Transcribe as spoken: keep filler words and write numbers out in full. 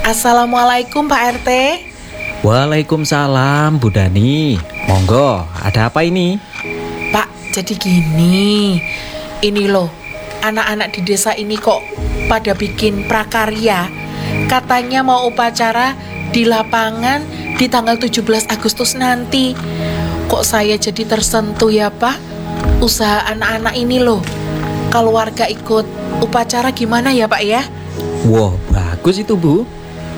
Assalamualaikum Pak R T. Waalaikumsalam Bu Dani. Monggo, ada apa ini? Pak, jadi gini. Ini loh, anak-anak di desa ini kok pada bikin prakarya. Katanya mau upacara di lapangan di tanggal tujuh belas Agustus nanti. Kok saya jadi tersentuh ya Pak? Usaha anak-anak ini loh. Kalau warga ikut upacara gimana ya Pak ya? Wah, bagus itu Bu.